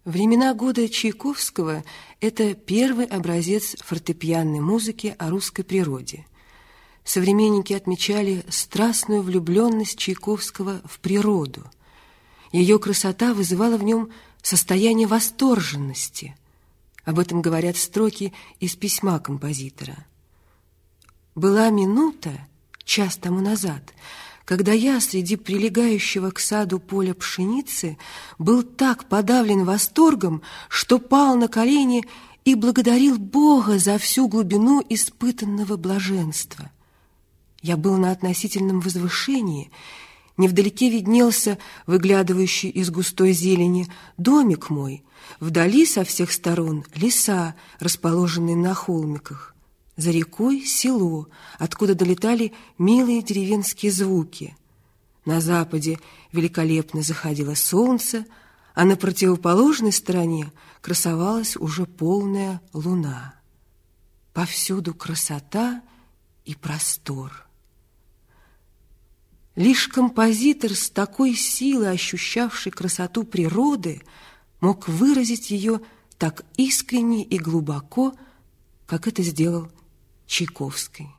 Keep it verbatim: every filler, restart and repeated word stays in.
Времена года Чайковского – это первый образец фортепианной музыки о русской природе. Современники отмечали страстную влюбленность Чайковского в природу. Ее красота вызывала в нем состояние восторженности. Об этом говорят строки из письма композитора. «Была минута, час тому назад, когда я среди прилегающего к саду поля пшеницы был так подавлен восторгом, что пал на колени и благодарил Бога за всю глубину испытанного блаженства. Я был на относительном возвышении, невдалеке виднелся, выглядывающий из густой зелени, домик мой, вдали со всех сторон леса, расположенные на холмиках. За рекой село, откуда долетали милые деревенские звуки. На западе великолепно заходило солнце, а на противоположной стороне красовалась уже полная луна. Повсюду красота и простор. Лишь композитор с такой силой, ощущавший красоту природы, мог выразить ее так искренне и глубоко, как это сделал Чайковский.